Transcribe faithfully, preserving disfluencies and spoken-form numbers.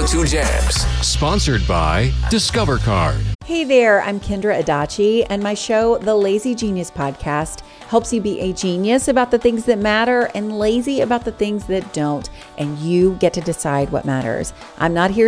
Go-To Jams. Sponsored by Discover Card. Hey there, I'm Kendra Adachi, and my show, The Lazy Genius Podcast, helps you be a genius about the things that matter and lazy about the things that don't, and you get to decide what matters. I'm not here